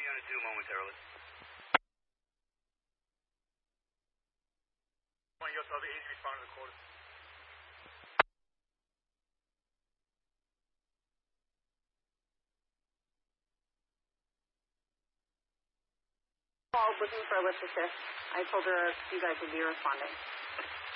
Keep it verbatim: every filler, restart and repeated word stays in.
be on a two momentarily. One, Yota, the eight respond to the quarter. Called looking for a lift assist. I told her you guys would be responding.